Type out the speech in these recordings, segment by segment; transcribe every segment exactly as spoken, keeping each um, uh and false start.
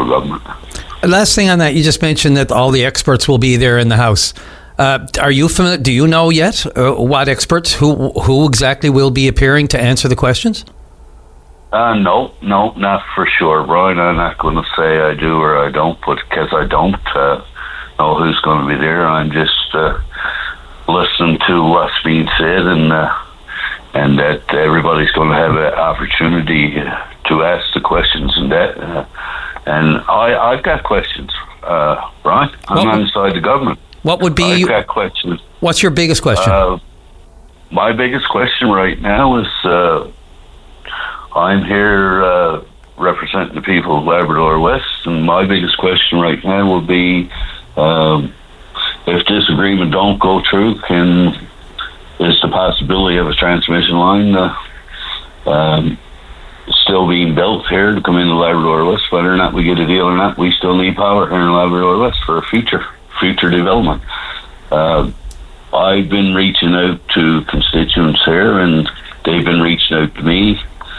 for government. Last thing on that, you just mentioned that all the experts will be there in the House. Uh, are you familiar? Do you know yet uh, what experts, who who exactly will be appearing to answer the questions? Uh, no, no, not for sure, Brian. I'm not going to say I do or I don't, but because I don't uh, know who's going to be there, I'm just uh, listening to what's being said, and uh, and that everybody's going to have an opportunity to ask the questions and that. Uh, and I, I've got questions, uh, Brian. I'm what, on the side of the government. What would be? I've got questions. What's your biggest question? Uh, my biggest question right now is. Uh, I'm here uh, representing the people of Labrador West, and my biggest question right now will be, um, if this agreement don't go through, can is the possibility of a transmission line uh, um, still being built here to come into Labrador West? Whether or not we get a deal or not, we still need power here in Labrador West for future future development. Uh, I've been reaching out to constituents here, and they've been reaching out to me.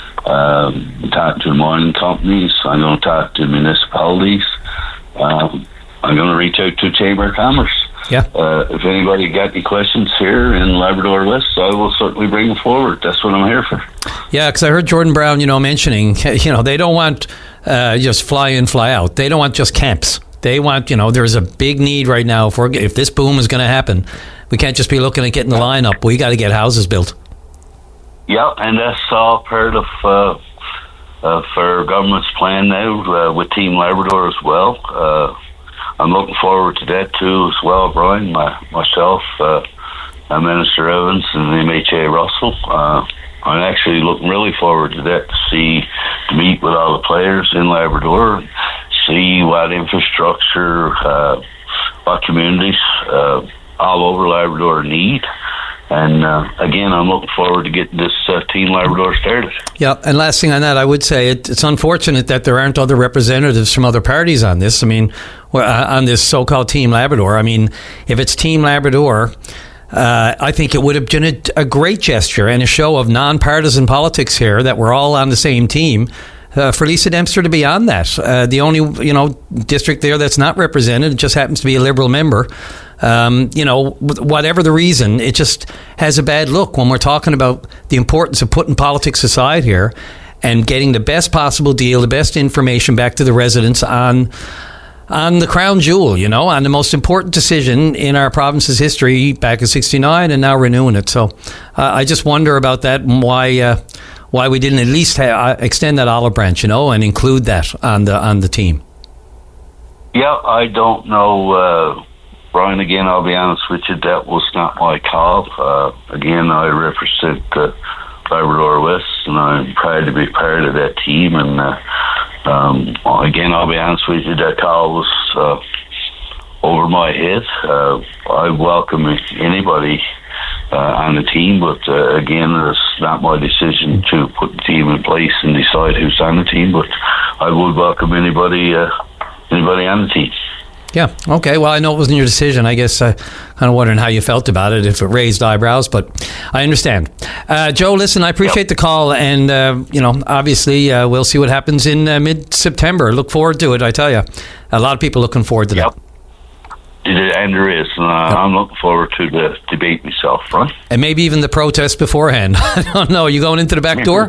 Um, talking to the mining companies. I'm going to talk to municipalities. Um, I'm going to reach out to Chamber of Commerce. Yeah. Uh, if anybody got any questions here in Labrador West, I will certainly bring them forward. That's what I'm here for. Yeah, because I heard Jordan Brown, you know, mentioning, you know, they don't want uh, just fly in, fly out. They don't want just camps. They want, you know, there's a big need right now for if this boom is going to happen. We can't just be looking at getting the line up. We got to get houses built. Yeah, and that's all part of uh, uh, for government's plan now uh, with Team Labrador as well. Uh, I'm looking forward to that too as well, Brian. My, myself, uh, Minister Evans, and M H A Russell. Uh, I'm actually looking really forward to that to see to meet with all the players in Labrador, see what infrastructure, uh, what communities uh, all over Labrador need. And uh, again, I'm looking forward to getting this uh, Team Labrador started. Yeah, and last thing on that, I would say it, it's unfortunate that there aren't other representatives from other parties on this. I mean, on this so-called Team Labrador. I mean, if it's Team Labrador, uh, I think it would have been a, a great gesture and a show of nonpartisan politics here that we're all on the same team. Uh, for Lisa Dempster to be on that. Uh, the only, you know, district there that's not represented, it just happens to be a Liberal member. Um, you know, whatever the reason, it just has a bad look when we're talking about the importance of putting politics aside here and getting the best possible deal, the best information back to the residents on on the crown jewel, you know, on the most important decision in our province's history back in sixty-nine and now renewing it. So uh, I just wonder about that and why uh, why we didn't at least ha- extend that olive branch, you know, and include that on the on the team. Yeah, I don't know, uh, Brian. Again, I'll be honest with you, that was not my call. Uh, again, I represent uh, Labrador West, and I'm proud to be part of that team. And uh, um, again, I'll be honest with you, that call was uh, over my head. Uh, I welcome anybody uh, on the team, but uh, again, it's not my decision to put the team in place and decide who's on the team. But I would welcome anybody, uh, anybody on the team. Yeah. Okay. Well, I know it wasn't your decision. I guess I kind of wondering how you felt about it, if it raised eyebrows, but I understand. Uh, Joe, listen, I appreciate yep. the call, and uh, you know, obviously, uh, we'll see what happens in uh, mid-September. Look forward to it. I tell you, a lot of people looking forward to yep. that. And there is, and uh, yep. I'm looking forward to the debate myself, right? And maybe even the protest beforehand. I don't know. Are you going into the back door?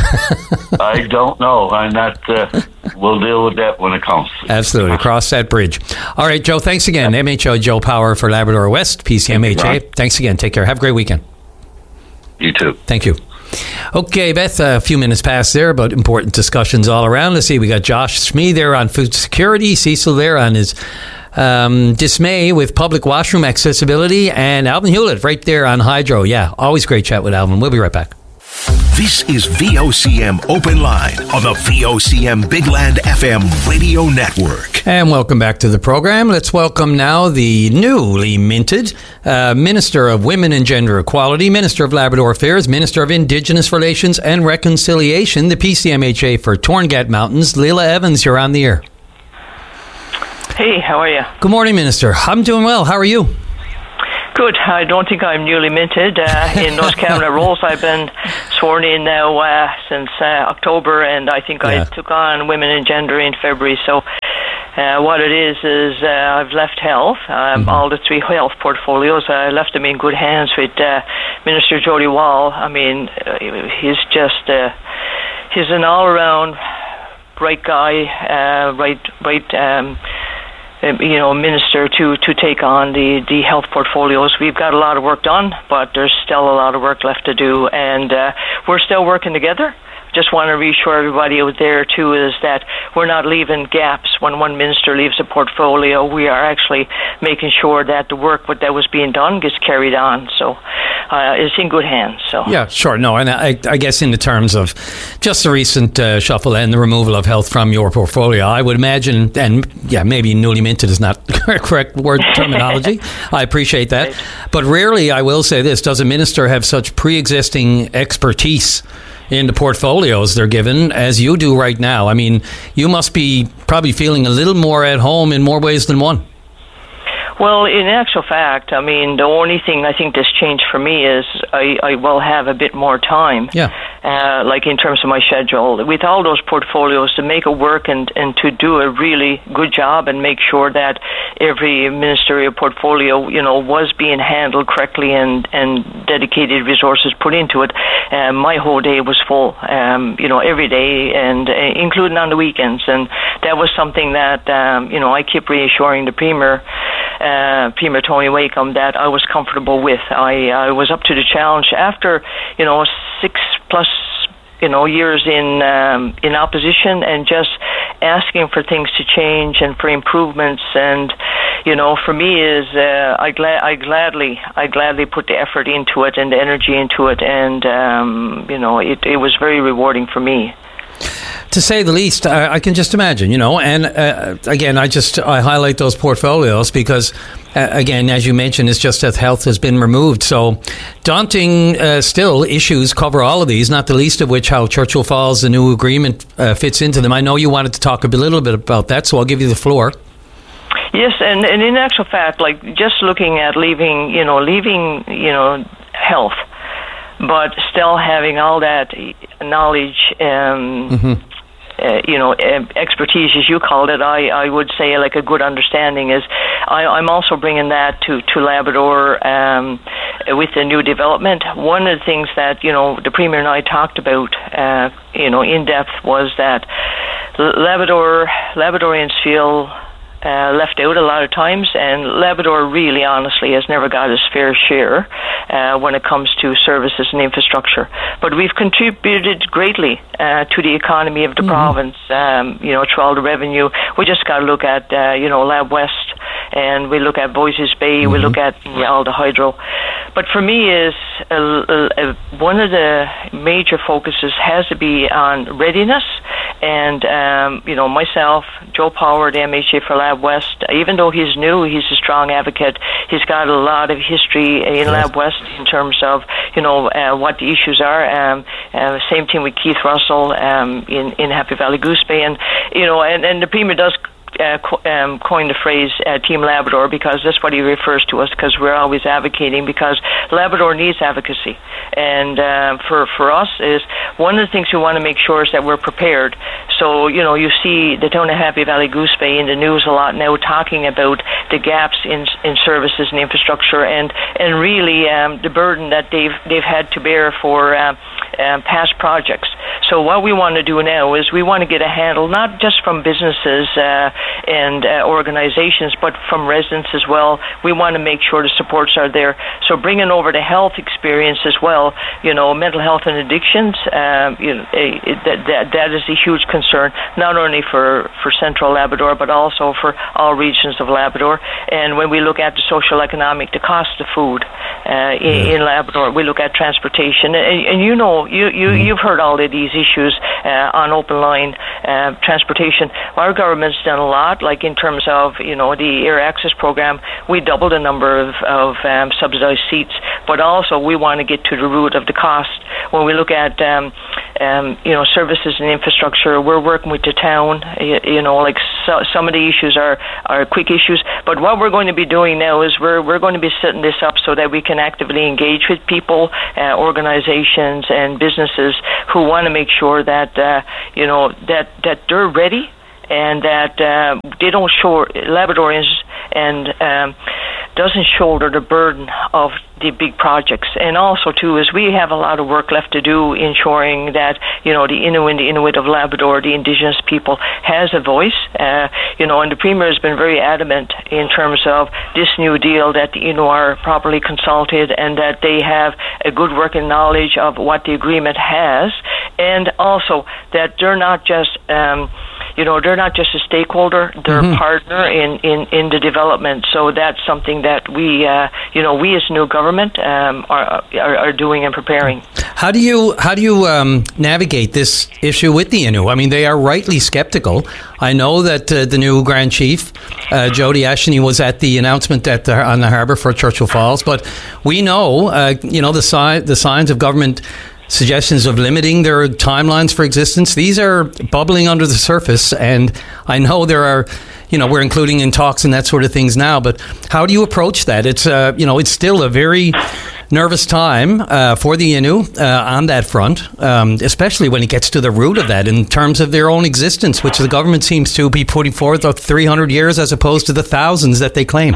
I don't know. I'm not. Uh, we'll deal with that when it comes. Absolutely. Cross that bridge. All right, Joe, thanks again. M H O Joe Power for Labrador West, P C M H A. Thanks again. Take care. Have a great weekend. You too. Thank you. Okay, Beth, a few minutes past there, but important discussions all around. Let's see. We got Josh Smee there on food security, Cecil there on his um, dismay with public washroom accessibility, and Alvin Hewlett right there on hydro. Yeah, always great chat with Alvin. We'll be right back. This is V O C M Open Line on the V O C M Big Land F M radio network. And welcome back to the program. Let's welcome now the newly minted uh, Minister of Women and Gender Equality, Minister of Labrador Affairs, Minister of Indigenous Relations and Reconciliation, the P C M H A for Torngat Mountains. Leila Evans, you're on the air. Hey, how are you? Good morning, Minister. I'm doing well. How are you? Good. I don't think I'm newly minted uh, in those cabinet roles. I've been sworn in now uh, since uh, October, and I think yeah. I took on Women and Gender in February. So uh, what it is is uh, I've left health, um, mm-hmm. all the three health portfolios. I left them in good hands with uh, Minister Jody Wall. I mean, uh, he's just uh, he's an all-around right guy, uh, right, right. Um, you know, minister to, to take on the, the health portfolios. We've got a lot of work done, but there's still a lot of work left to do, and uh, we're still working together. Just want to reassure everybody out there, too, is that we're not leaving gaps. When one minister leaves a portfolio, we are actually making sure that the work that was being done gets carried on. So uh, it's in good hands. So Yeah, sure. No, and I, I guess in the terms of just the recent uh, shuffle and the removal of health from your portfolio, I would imagine, and yeah, maybe newly minted is not the correct word terminology. I appreciate that. Right. But rarely, I will say this, does a minister have such pre-existing expertise in the portfolios they're given as you do right now. I mean, you must be probably feeling a little more at home in more ways than one. Well, in actual fact, I mean, the only thing I think that's changed for me is I, I will have a bit more time. Yeah. Uh, like in terms of my schedule. With all those portfolios, to make it work and, and to do a really good job and make sure that every ministerial portfolio, you know, was being handled correctly and, and dedicated resources put into it. Um, my whole day was full, um, you know, every day, and uh, including on the weekends. And that was something that, um, you know, I keep reassuring the Premier, uh, Premier Tony Wakeham, that I was comfortable with. I, I was up to the challenge after, you know, six plus you know, years in um, in opposition, and just asking for things to change and for improvements. And you know, for me is uh, I glad I gladly I gladly put the effort into it and the energy into it, and um, you know, it it was very rewarding for me. To say the least, I, I can just imagine, you know, and uh, again, I just, I highlight those portfolios because, uh, again, as you mentioned, it's just that health has been removed. So daunting uh, still issues cover all of these, not the least of which how Churchill Falls, the new agreement uh, fits into them. I know you wanted to talk a little bit about that, so I'll give you the floor. Yes, and, and in actual fact, like just looking at leaving, you know, leaving, you know, health, but still having all that knowledge, um, mm-hmm. uh, you know, expertise, as you called it, I, I would say like a good understanding is I, I'm also bringing that to, to Labrador um, with the new development. One of the things that, you know, the Premier and I talked about, uh, you know, in depth was that Labrador, Labradorians feel Uh, left out a lot of times, and Labrador really honestly has never got its fair share uh, when it comes to services and infrastructure. But we've contributed greatly uh, to the economy of the mm-hmm. province, um, you know, through all the revenue. We just got to look at, uh, you know, Lab West, and we look at Voisey's Bay, mm-hmm. we look at you know, all the hydro. But for me is uh, uh, one of the major focuses has to be on readiness, and, um, you know, myself, Joe Power, the M H A for Lab West, even though he's new, he's a strong advocate. He's got a lot of history in yes. Lab West in terms of, you know, uh, what the issues are. Um, uh, same thing with Keith Russell um, in, in Happy Valley Goose Bay. And, you know, and, and the Premier does Uh, co- um, coined the phrase uh, Team Labrador, because that's what he refers to us, because we're always advocating, because Labrador needs advocacy. And uh, for, for us is one of the things we want to make sure is that we're prepared. So, you know, you see the town of Happy Valley Goose Bay in the news a lot now talking about the gaps in in services and infrastructure, and, and really um, the burden that they've, they've had to bear for uh, um, past projects. So what we want to do now is we want to get a handle, not just from businesses uh, and uh, organizations, but from residents as well. We want to make sure the supports are there. So bringing over the health experience as well, you know, mental health and addictions, um, you know, it, that, that that is a huge concern, not only for, for Central Labrador, but also for all regions of Labrador. And when we look at the social economic, the cost of food uh, in, yeah. in Labrador, we look at transportation, and, and you know, you, you, mm-hmm. you've heard all of these issues uh, on open line uh, transportation. Our government's done a lot, like in terms of, you know, the Air Access program, we doubled the number of, of um, subsidized seats, but also we want to get to the root of the cost. When we look at um, um, you know, services and infrastructure. We're working with the town. You, you know, like so, some of the issues are, are quick issues. But what we're going to be doing now is we're we're going to be setting this up so that we can actively engage with people, uh, organizations, and businesses who want to make sure that uh, you know that that they're ready and that uh, they don't show Labradorians and um, doesn't shoulder the burden of the big projects. And also, too, is we have a lot of work left to do ensuring that, you know, the Innu and the Inuit of Labrador, the Indigenous people, has a voice. Uh, you know, and the Premier has been very adamant in terms of this new deal that the Innu are properly consulted and that they have a good working knowledge of what the agreement has, and also that they're not just um, you know, they're not just a stakeholder, they're mm-hmm. a partner in, in, in the development. So that's something that we, uh, you know, we as new government um, are, are are doing and preparing. How do you how do you um, navigate this issue with the Innu? I mean, they are rightly skeptical. I know that uh, the new Grand Chief, uh, Jody Asheny, was at the announcement at the, on the harbour for Churchill Falls, but we know, uh, you know, the si- the signs of government suggestions of limiting their timelines for existence. These are bubbling under the surface, and I know there are, you know, we're including in talks and that sort of things now, but how do you approach that? It's, uh, you know, it's still a very nervous time uh, for the Innu uh, on that front, um, especially when it gets to the root of that in terms of their own existence, which the government seems to be putting forth of three hundred years as opposed to the thousands that they claim.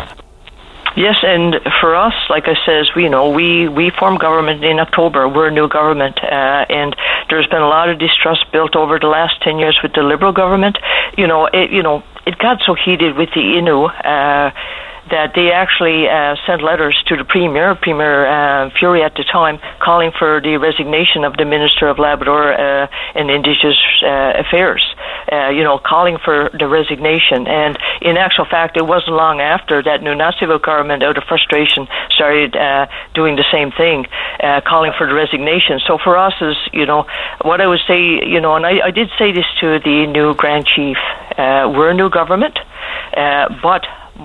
Yes, and for us, like I says, we you know we we formed government in October. We're a new government, uh, and there's been a lot of distrust built over the last ten years with the Liberal government. You know, it you know it got so heated with the Innu uh, that they actually uh, sent letters to the Premier, Premier uh, Fury at the time, calling for the resignation of the Minister of Labrador uh, and Indigenous uh, Affairs. Uh, you know, calling for the resignation. And in actual fact, it wasn't long after that Nunavut government, out of frustration, started uh, doing the same thing, uh, calling for the resignation. So for us, is you know, what I would say, you know, and I, I did say this to the new Grand Chief, uh, we're a new government, uh, but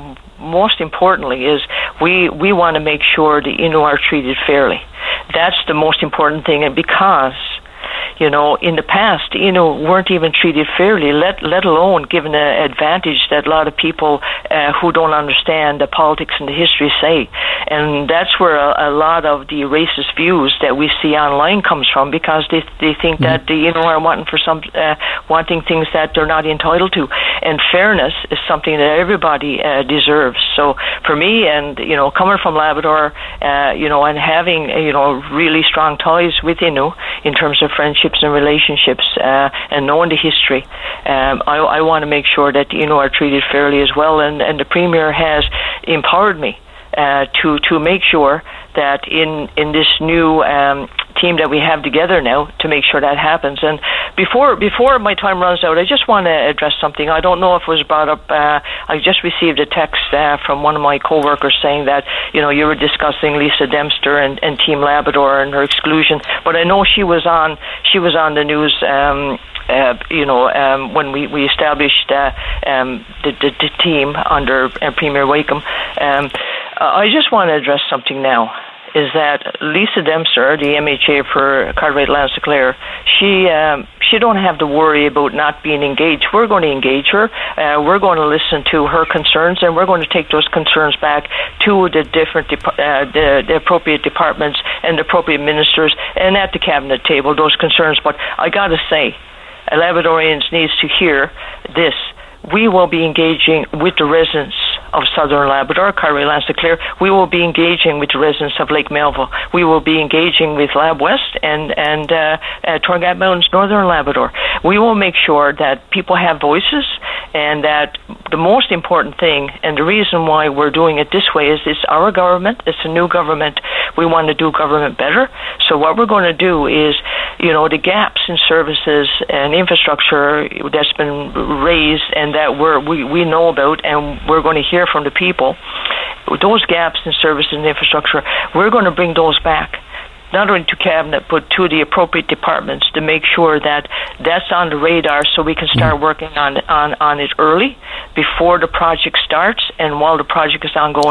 most importantly is we, we want to make sure the Innu are treated fairly. That's the most important thing, and because you know, in the past, you know, weren't even treated fairly, let let alone given an advantage that a lot of people uh, who don't understand the politics and the history say. And that's where a, a lot of the racist views that we see online comes from, because they they think mm-hmm. that the you know are wanting for some uh, wanting things that they're not entitled to. And fairness is something that everybody uh, deserves. So for me, and you know, coming from Labrador, uh, you know, and having uh, you know really strong ties with Innu in terms of friendships and relationships, uh, and knowing the history, um, I, I want to make sure that the Innu are treated fairly as well. And, and the Premier has empowered me uh, to to make sure that in in this new um, team that we have together now, to make sure that happens. And before before my time runs out, I just want to address something. I don't know if it was brought up. Uh, I just received a text uh, from one of my co-workers saying that, you know, you were discussing Lisa Dempster and, and Team Labrador and her exclusion. But I know she was on she was on the news um, Uh, you know, um, when we, we established uh, um, the, the, the team under uh, Premier Wakeham. Um, I just want to address something now, is that Lisa Dempster, the M H A for Cartwright-Lands-Leclerc, she um, she don't have to worry about not being engaged. We're going to engage her. Uh, we're going to listen to her concerns, and we're going to take those concerns back to the different dep- uh, the, the appropriate departments and the appropriate ministers, and at the cabinet table, those concerns. But I got to say, Labradorians needs to hear this. We will be engaging with the residents of Southern Labrador, Cartwright-Lands-Leclerc. We will be engaging with the residents of Lake Melville. We will be engaging with Lab West and and uh, uh, Torngat Mountains, Northern Labrador. We will make sure that people have voices, and that the most important thing, and the reason why we're doing it this way, is it's our government. It's a new government. We want to do government better. So what we're going to do is, you know, the gaps in services and infrastructure that's been raised and that we're, we, we know about, and we're going to hear from the people, those gaps in services and infrastructure, we're going to bring those back, not only to Cabinet, but to the appropriate departments, to make sure that that's on the radar, so we can start working on on, on it early, before the project starts and while the project is ongoing.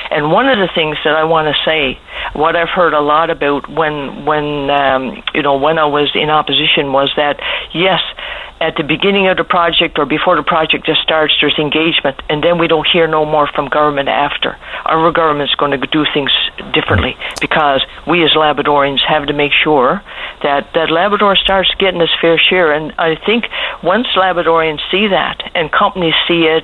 And one of the things that I want to say, what I've heard a lot about when when um, you know when I was in opposition was that yes, at the beginning of the project or before the project just starts, there's engagement, and then we don't hear no more from government after. Our government's going to do things differently because we as Labradorians have to make sure that, that Labrador starts getting its fair share. And I think once Labradorians see that and companies see it